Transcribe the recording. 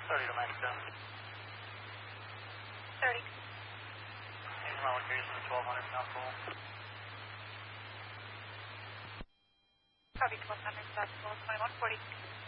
30 to max 10. 30. Engine mile location 1200 now full. Copy 1200, stop full, 2140.